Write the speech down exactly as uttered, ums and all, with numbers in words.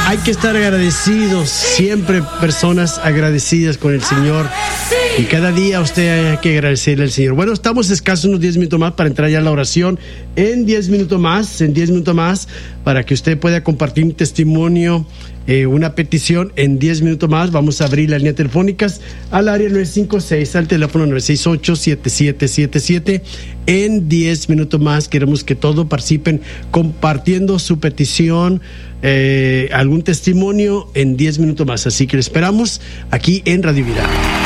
hay que estar agradecidos, siempre personas agradecidas con el Señor. Y cada día usted hay que agradecerle al Señor. Bueno, estamos escasos unos diez minutos más para entrar ya a la oración. En diez minutos más, en diez minutos más, para que usted pueda compartir un testimonio, eh, una petición. En diez minutos más vamos a abrir las líneas telefónicas al área nueve cinco seis, al teléfono nueve seis ocho, siete siete siete siete. En diez minutos más queremos que todos participen compartiendo su petición, eh, algún testimonio en diez minutos más. Así que lo esperamos aquí en Radio Vida.